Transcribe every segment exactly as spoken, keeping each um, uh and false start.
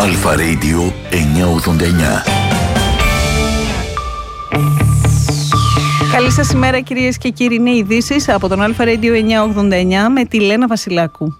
Αλφα Radio εννιακόσια ογδόντα εννιά. Καλή σας ημέρα κυρίες και κύριοι, είναι ειδήσεις από τον Αλφα Radio εννιακόσια ογδόντα εννιά με τη Λένα Βασιλάκου.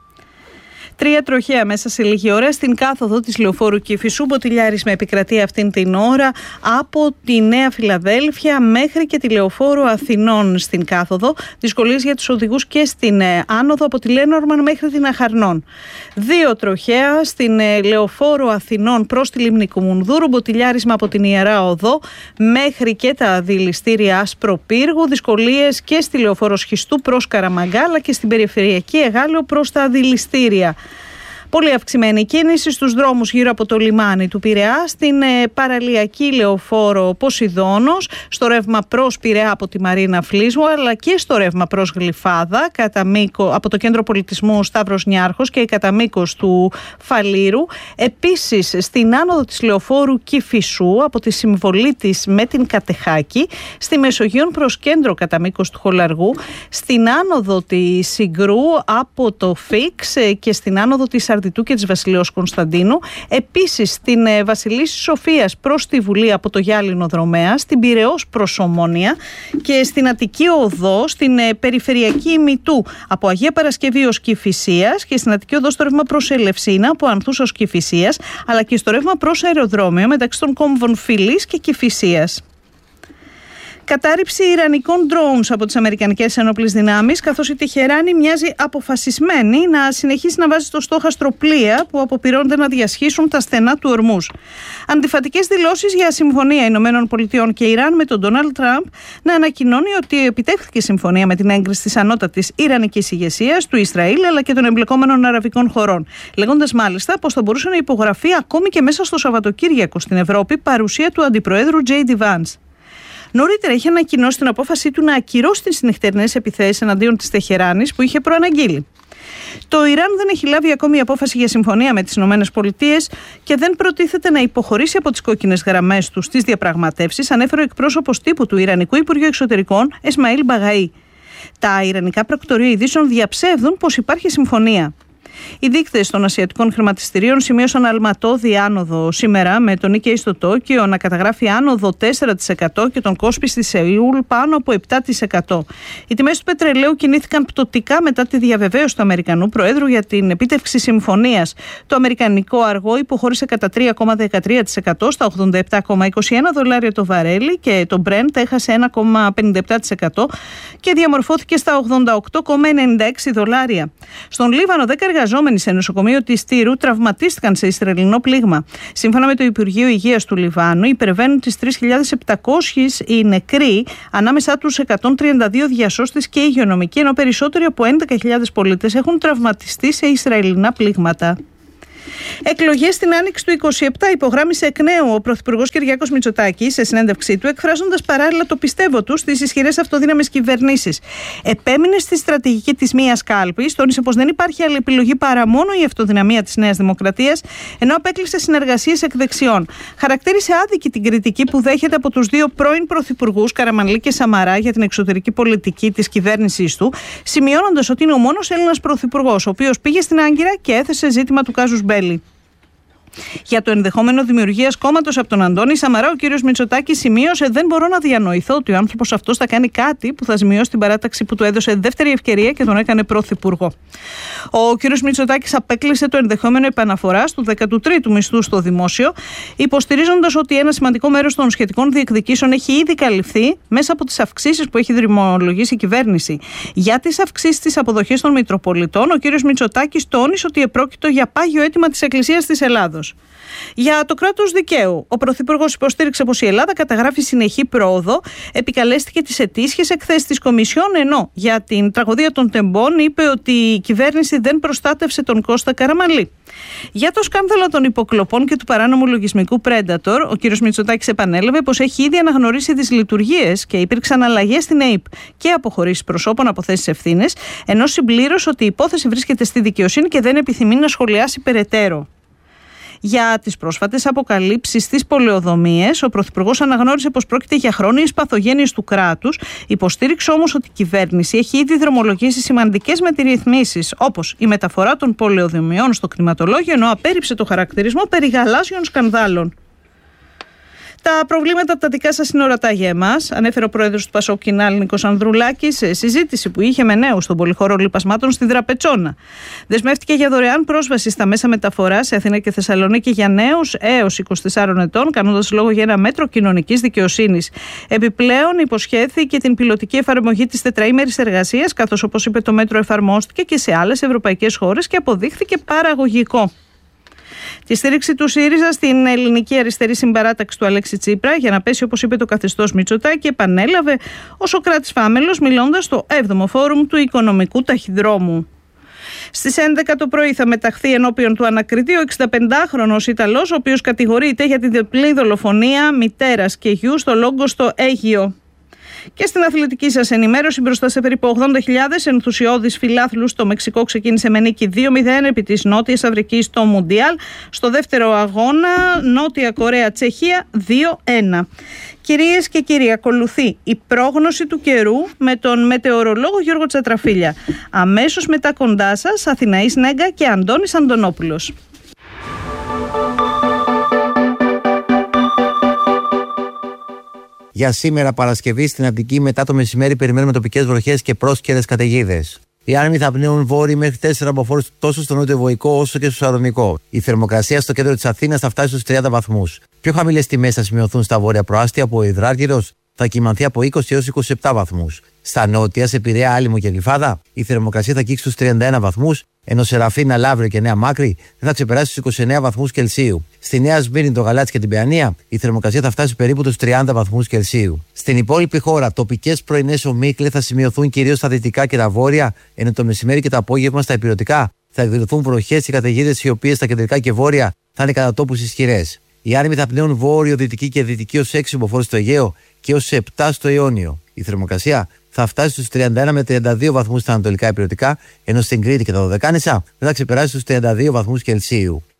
Τρία τροχαία μέσα σε λίγη ώρα στην κάθοδο της Λεωφόρου Κηφισού, μποτιλιάρισμα επικρατεί αυτήν την ώρα από τη Νέα Φιλαδέλφια μέχρι και τη Λεωφόρο Αθηνών στην κάθοδο. Δυσκολίες για τους οδηγούς και στην άνοδο από τη Λένορμαν μέχρι την Αχαρνών. Δύο τροχαία στην Λεωφόρο Αθηνών προς τη Λίμνη Κουμουνδούρου, μποτιλιάρισμα από την Ιερά Οδό μέχρι και τα δηληστήρια Ασπροπύργου. Δυσκολίες και στη Λεωφόρο Σχιστού προς Καραμαγκάλα και στην Περιφερειακή Εγάλεο προς τα δηληστήρια. Πολύ αυξημένη κίνηση στους δρόμους γύρω από το λιμάνι του Πειραιά, στην ε, παραλιακή Λεωφόρο Ποσειδώνος, στο ρεύμα προς Πειραιά από τη Μαρίνα Φλίσμου, αλλά και στο ρεύμα προς Γλυφάδα, κατά μήκο, από το Κέντρο Πολιτισμού Σταύρος Νιάρχος και κατά μήκος του Φαλήρου. Επίσης, στην άνοδο της Λεωφόρου Κηφισού, από τη συμβολή της με την Κατεχάκη, στη Μεσογείων προς Κέντρο κατά μήκος του Χολαργού, στην άνοδο της Συγκρού από το Φίξ και στην άνοδο της Αρδιτού και της Βασιλέως Κωνσταντίνου. Επίσης στην ε, Βασιλίσσης Σοφίας προς τη Βουλή από το Γιάλινο Δρομέα, στην Πειραιώς προς Ομόνια και στην Αττική Οδό, στην ε, Περιφερειακή Ημιτού από Αγία Παρασκευή ως Κηφισίας και στην Αττική Οδό στο ρεύμα προς Ελευσίνα από Ανθούς ως Κηφισίας, αλλά και στο ρεύμα προς Αεροδρόμιο μεταξύ των κόμβων Φιλής και Κηφισίας. Κατάρριψη ιρανικών drones από τις Αμερικανικές Ενόπλες Δυνάμεις, καθώς η Τεχεράνη μοιάζει αποφασισμένη να συνεχίσει να βάζει στο στόχαστρο πλοία που αποπειρώνται να διασχίσουν τα στενά του Ορμούς. Αντιφατικές δηλώσεις για συμφωνία Ηνωμένων Πολιτειών και Ιράν με τον Ντόναλντ Τραμπ να ανακοινώνει ότι επιτεύχθηκε συμφωνία με την έγκριση της ανώτατης ιρανικής ηγεσίας, του Ισραήλ αλλά και των εμπλεκόμενων αραβικών χωρών. Λέγοντας μάλιστα πως θα μπορούσε να υπογραφεί ακόμη και μέσα στο Σαββατοκύριακο στην Ευρώπη παρουσία του Αντιπροέδρου Τζέι Ντι Βάνς. Νωρίτερα είχε ανακοινώσει την απόφασή του να ακυρώσει τις νυχτερινές επιθέσεις εναντίον της Τεχεράνης που είχε προαναγγείλει. Το Ιράν δεν έχει λάβει ακόμη απόφαση για συμφωνία με τις ΗΠΑ και δεν προτίθεται να υποχωρήσει από τις κόκκινες γραμμές του στις διαπραγματεύσεις, ανέφερε ο εκπρόσωπος τύπου του Ιρανικού Υπουργείου Εξωτερικών, Εσμαήλ Μπαγαή. Τα ιρανικά πρακτορεία ειδήσεων διαψεύδουν πως υπάρχει συμφωνία. Οι δείκτες των ασιατικών χρηματιστηρίων σημείωσαν αλματώδη άνοδο σήμερα, με τον Νίκεϊ στο Τόκιο να καταγράφει άνοδο τέσσερα τοις εκατό και τον Κόσπι στη Σεούλ πάνω από επτά τοις εκατό. Οι τιμές του πετρελαίου κινήθηκαν πτωτικά μετά τη διαβεβαίωση του Αμερικανού Προέδρου για την επίτευξη συμφωνίας. Το αμερικανικό αργό υποχώρησε κατά τρία κόμμα δεκατρία τοις εκατό στα ογδόντα επτά κόμμα είκοσι ένα δολάρια το βαρέλι και το Brent έχασε ένα κόμμα πενήντα επτά τοις εκατό και διαμορφώθηκε στα ογδόντα οκτώ κόμμα ενενήντα έξι δολάρια. Στον Λίβανο, δέκα εργαζόμενοι σε νοσοκομείο της Τύρου τραυματίστηκαν σε Ισραηλινό πλήγμα. Σύμφωνα με το Υπουργείο Υγείας του Λιβάνου, υπερβαίνουν τις τρεις χιλιάδες επτακόσιοι οι νεκροί, ανάμεσά τους εκατόν τριάντα δύο διασώστες και υγειονομικοί, ενώ περισσότεροι από έντεκα χιλιάδες πολίτες έχουν τραυματιστεί σε Ισραηλινά πλήγματα. Εκλογές στην άνοιξη του είκοσι επτά υπογράμμισε εκ νέου ο Πρωθυπουργός Κυριάκος Μητσοτάκης σε συνέντευξή του, εκφράζοντας παράλληλα το πιστεύω του στις ισχυρές αυτοδύναμες κυβερνήσεις. Επέμεινε στη στρατηγική της μίας κάλπης, τόνισε πως δεν υπάρχει άλλη επιλογή παρά μόνο η αυτοδυναμία της Νέας Δημοκρατίας, ενώ απέκλεισε συνεργασίες εκ δεξιών. Χαρακτήρισε άδικη την κριτική που δέχεται από τους δύο πρώην πρωθυπουργούς, Καραμανλή και Σαμαρά, για την εξωτερική πολιτική της κυβέρνησής του, σημειώνοντας ότι είναι ο μόνος Έλληνας πρωθυπουργός, ο οποίος πήγε στην Άγκυρα και έθεσε ζήτημα του κάζους μπέλι. Για το ενδεχόμενο δημιουργίας κόμματος από τον Αντώνη Σαμαρά, ο κ. Μητσοτάκης σημείωσε: δεν μπορώ να διανοηθώ ότι ο άνθρωπος αυτός θα κάνει κάτι που θα ζημιώσει την παράταξη που του έδωσε δεύτερη ευκαιρία και τον έκανε πρωθυπουργό. Ο κ. Μητσοτάκης απέκλεισε το ενδεχόμενο επαναφοράς του δέκατου τρίτου μισθού στο δημόσιο, υποστηρίζοντας ότι ένα σημαντικό μέρος των σχετικών διεκδικήσεων έχει ήδη καλυφθεί μέσα από τις αυξήσεις που έχει δρυμολογήσει η κυβέρνηση. Για τις αυξήσεις της αποδοχής των Μητροπολιτών, ο κ. Μητσοτάκης τόνισε ότι επρόκειτο για πάγιο αίτημα της Εκκλησίας της Ελλάδος. Για το κράτος δικαίου, ο Πρωθυπουργός υποστήριξε πως η Ελλάδα καταγράφει συνεχή πρόοδο, επικαλέστηκε τις ετήσιες εκθέσεις της Κομισιόν, ενώ για την τραγωδία των Τεμπών είπε ότι η κυβέρνηση δεν προστάτευσε τον Κώστα Καραμανλή. Για το σκάνδαλο των υποκλοπών και του παράνομου λογισμικού Predator, ο κ. Μητσοτάκης επανέλαβε πως έχει ήδη αναγνωρίσει τις λειτουργίες και υπήρξαν αλλαγές στην ΕΥΠ και αποχωρήσεις προσώπων από θέσεις ευθύνες, ενώ συμπλήρωσε ότι η υπόθεση βρίσκεται στη δικαιοσύνη και δεν επιθυμεί να σχολιάσει περαιτέρω. Για τις πρόσφατες αποκαλύψεις στις πολεοδομίες, ο Πρωθυπουργός αναγνώρισε πως πρόκειται για χρόνιες παθογένειες του κράτους, υποστήριξε όμως ότι η κυβέρνηση έχει ήδη δρομολογήσει σημαντικές μεταρρυθμίσεις, όπως η μεταφορά των πολεοδομιών στο κτηματολόγιο, ενώ απέρριψε το χαρακτηρισμό περί γαλάζιων σκανδάλων. Τα προβλήματα από τα δικά σας είναι ορατά για εμάς, ανέφερε ο πρόεδρος του Πασόκ Κινάλ Νίκος Ανδρουλάκης σε συζήτηση που είχε με νέους στον πολυχώρο λιπασμάτων στη Δραπετσόνα. Δεσμεύτηκε για δωρεάν πρόσβαση στα μέσα μεταφοράς σε Αθήνα και Θεσσαλονίκη για νέους έως είκοσι τεσσάρων ετών, κάνοντας λόγο για ένα μέτρο κοινωνικής δικαιοσύνης. Επιπλέον, υποσχέθηκε την πιλωτική εφαρμογή της τετραήμερης εργασίας, καθώς, όπως είπε, το μέτρο εφαρμόστηκε και σε άλλες ευρωπαϊκές χώρες και αποδείχθηκε παραγωγικό. Τη στήριξη του ΣΥΡΙΖΑ στην ελληνική αριστερή συμπαράταξη του Αλέξη Τσίπρα για να πέσει, όπως είπε, το καθεστώς Μητσοτάκη, επανέλαβε ο Σωκράτης Φάμελος μιλώντας στο έβδομο φόρουμ του Οικονομικού Ταχυδρόμου. Στις έντεκα το πρωί θα μεταχθεί ενώπιον του ανακριτή ο εξηνταπεντάχρονος Ιταλός, ο οποίος κατηγορείται για την διπλή δολοφονία μητέρας και γιου στο Λόγκο στο Αίγυο. Και στην αθλητική σας ενημέρωση, μπροστά σε περίπου ογδόντα χιλιάδες ενθουσιώδεις φιλάθλους, το Μεξικό ξεκίνησε με νίκη δύο μηδέν επί της Νότιας Αφρικής στο Μουντιάλ. Στο δεύτερο αγώνα, Νότια Κορέα-Τσεχία δύο ένα. Κυρίες και κύριοι, ακολουθεί η πρόγνωση του καιρού με τον μετεωρολόγο Γιώργο Τσατραφίλια. Αμέσως μετά κοντά σας, Αθηναής Νέγκα και Αντώνης Αντωνόπουλος. Για σήμερα Παρασκευή στην Αττική μετά το μεσημέρι περιμένουμε τοπικές βροχές και πρόσκαιρες καταιγίδες. Οι άνεμοι θα πνέουν βόρειοι μέχρι τέσσερα μποφόρ τόσο στο νότιο-βορεικό όσο και στο σαρονικό. Η θερμοκρασία στο κέντρο της Αθήνας θα φτάσει στους τριάντα βαθμούς. Πιο χαμηλές τιμές θα σημειωθούν στα βόρεια προάστια, που ο Υδράργυρος θα κυμανθεί από είκοσι έως είκοσι επτά βαθμούς. Στα νότια, σε Πειραιά, Άλυμο και Γλυφάδα, η θερμοκρασία θα αγγίξει στους τριάντα ένα βαθμούς, ενώ σε Ραφίνα, Λαύριο και Νέα Μάκρη δεν θα ξεπεράσει στους είκοσι εννέα βαθμούς Κελσίου. Στη Νέα Σμύρνη, το Γαλάτσι και την Παιανία, η θερμοκρασία θα φτάσει περίπου τους τριάντα βαθμούς Κελσίου. Στην υπόλοιπη χώρα, τοπικές πρωινές ομίχλες θα σημειωθούν κυρίως στα δυτικά και τα βόρεια, ενώ το μεσημέρι και το απόγευμα στα υπηρετικά θα εκδηλωθούν βροχές και καταιγίδες, οι οποίες στα κεντρικά και βόρεια θα είναι κατά τόπους ισχυρές. Οι άνεμοι θα πνέουν βόρειο, δυτική και δυτική ως έξι μποφόρ στο Αιγαίο και ως επτά στο Ιόνιο. Η θερμοκρασία θα φτάσει στους τριάντα ένα με τριάντα δύο βαθμούς στα ανατολικά υπηρετικά, ενώ στην Κρήτη και τα Δωδεκάνησα δεν θα ξεπεράσει στους τριάντα δύο βαθμούς Κελσίου.